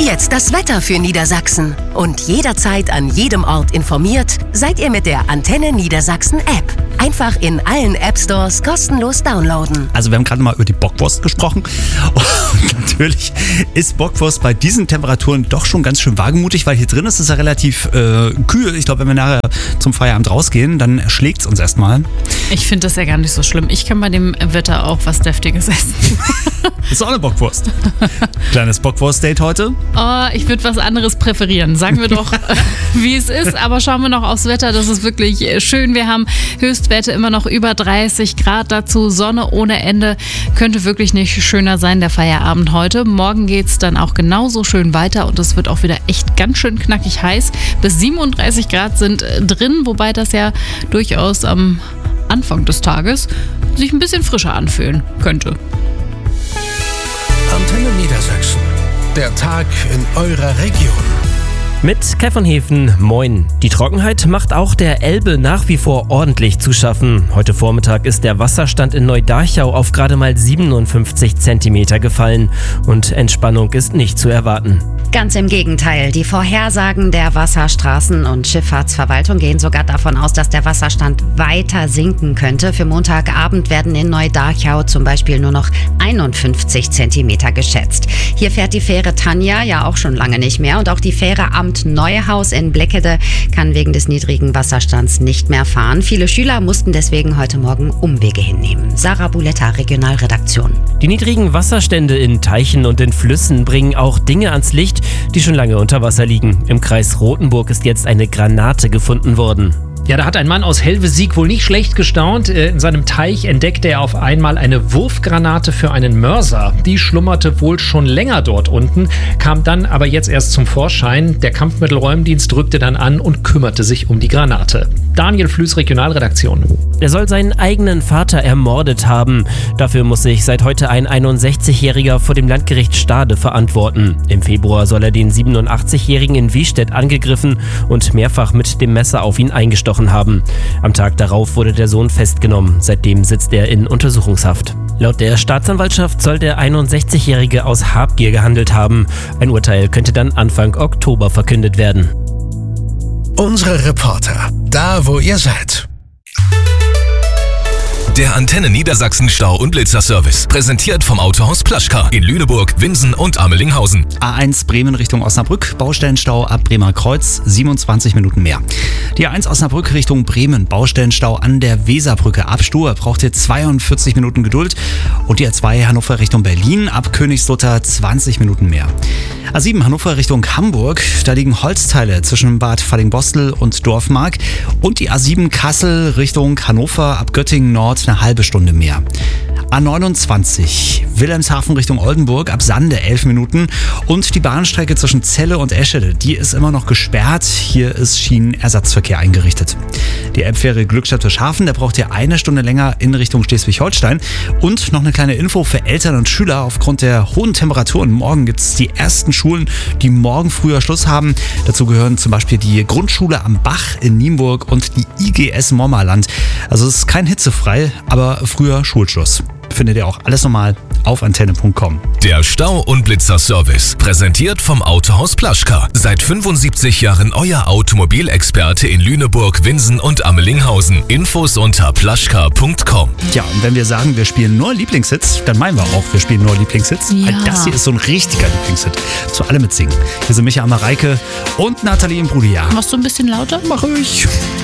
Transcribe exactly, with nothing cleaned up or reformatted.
Jetzt das Wetter für Niedersachsen. Und jederzeit an jedem Ort informiert seid ihr mit der Antenne Niedersachsen App. Einfach in allen App-Stores kostenlos downloaden. Also wir haben gerade mal über die Bockwurst gesprochen. Und natürlich ist Bockwurst bei diesen Temperaturen doch schon ganz schön wagemutig, weil hier drin ist es ja relativ äh, kühl. Ich glaube, wenn wir nachher zum Feierabend rausgehen, dann schlägt es uns erstmal. Ich finde das ja gar nicht so schlimm. Ich kann bei dem Wetter auch was Deftiges essen. Ist auch eine Bockwurst. Kleines Bockwurst-Date heute. Oh, ich würde was anderes präferieren. Sagen wir doch, wie es ist. Aber schauen wir noch aufs Wetter. Das ist wirklich schön. Wir haben Höchstwerte immer noch über dreißig Grad. Dazu Sonne ohne Ende. Könnte wirklich nicht schöner sein, der Feierabend heute. Morgen geht es dann auch genauso schön weiter. Und es wird auch wieder echt ganz schön knackig heiß. Bis siebenunddreißig Grad sind drin. Wobei das ja durchaus am Anfang des Tages sich ein bisschen frischer anfühlen könnte. Antenne Niedersachsen. Der Tag in eurer Region. Mit Kai von Hefen, moin. Die Trockenheit macht auch der Elbe nach wie vor ordentlich zu schaffen. Heute Vormittag ist der Wasserstand in Neudarchau auf gerade mal siebenundfünfzig Zentimeter gefallen. Und Entspannung ist nicht zu erwarten. Ganz im Gegenteil. Die Vorhersagen der Wasserstraßen- und Schifffahrtsverwaltung gehen sogar davon aus, dass der Wasserstand weiter sinken könnte. Für Montagabend werden in Neudarchau zum Beispiel nur noch einundfünfzig Zentimeter geschätzt. Hier fährt die Fähre Tanja ja auch schon lange nicht mehr. Und auch die Fähre Amt Neuhaus in Bleckede kann wegen des niedrigen Wasserstands nicht mehr fahren. Viele Schüler mussten deswegen heute Morgen Umwege hinnehmen. Sarah Buletta, Regionalredaktion. Die niedrigen Wasserstände in Teichen und in Flüssen bringen auch Dinge ans Licht, die schon lange unter Wasser liegen. Im Kreis Rothenburg ist jetzt eine Granate gefunden worden. Ja, da hat ein Mann aus Helvesiek wohl nicht schlecht gestaunt. In seinem Teich entdeckte er auf einmal eine Wurfgranate für einen Mörser. Die schlummerte wohl schon länger dort unten, kam dann aber jetzt erst zum Vorschein. Der Kampfmittelräumdienst rückte dann an und kümmerte sich um die Granate. Daniel Flüß, Regionalredaktion. Er soll seinen eigenen Vater ermordet haben. Dafür muss sich seit heute ein einundsechzigjähriger vor dem Landgericht Stade verantworten. Im Februar soll er den siebenundachtzigjährigen in Wiestedt angegriffen und mehrfach mit dem Messer auf ihn eingestochen haben. Am Tag darauf wurde der Sohn festgenommen. Seitdem sitzt er in Untersuchungshaft. Laut der Staatsanwaltschaft soll der einundsechzigjährige aus Habgier gehandelt haben. Ein Urteil könnte dann Anfang Oktober verkündet werden. Unsere Reporter, da wo ihr seid. Der Antenne Niedersachsen Stau- und Blitzerservice. Präsentiert vom Autohaus Plaschka in Lüneburg, Winsen und Amelinghausen. A eins Bremen Richtung Osnabrück, Baustellenstau ab Bremer Kreuz, siebenundzwanzig Minuten mehr. Die A eins Osnabrück Richtung Bremen, Baustellenstau an der Weserbrücke ab Stur, braucht ihr zweiundvierzig Minuten Geduld. Und die A zwei Hannover Richtung Berlin ab Königslutter zwanzig Minuten mehr. A sieben Hannover Richtung Hamburg, da liegen Holzteile zwischen Bad Fallingbostel und Dorfmark. Und die A sieben Kassel Richtung Hannover ab Göttingen Nord eine halbe Stunde mehr. A neunundzwanzig Wilhelmshaven Richtung Oldenburg ab Sande elf Minuten und die Bahnstrecke zwischen Celle und Eschede, die ist immer noch gesperrt. Hier ist Schienenersatzverkehr eingerichtet. Die Elbfähre Glückstadt-Fischhafen, da braucht ihr eine Stunde länger in Richtung Schleswig-Holstein. Und noch eine kleine Info für Eltern und Schüler. Aufgrund der hohen Temperaturen morgen gibt es die ersten Schulen, die morgen früher Schluss haben. Dazu gehören zum Beispiel die Grundschule am Bach in Nienburg und die I G S Mommerland. Also es ist kein hitzefrei, aber früher Schulschluss. Findet ihr auch alles nochmal auf antenne punkt com. Der Stau- und Blitzer-Service. Präsentiert vom Autohaus Plaschka. Seit fünfundsiebzig Jahren euer Automobilexperte in Lüneburg, Winsen und Amelinghausen. Infos unter plaschka punkt com. Ja, und wenn wir sagen, wir spielen nur Lieblingshits, dann meinen wir auch, wir spielen nur Lieblingshits. Ja. Weil das hier ist so ein richtiger Lieblingshit. Zu alle mitsingen. Hier sind Michael Mareike und Nathalie Imbruglia. Machst du ein bisschen lauter? Mach ich.